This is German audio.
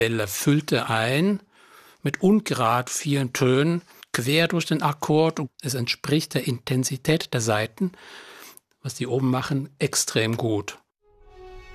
Welle füllte ein mit ungerad vielen Tönen quer durch den Akkord. Es entspricht der Intensität der Saiten, was die oben machen, extrem gut.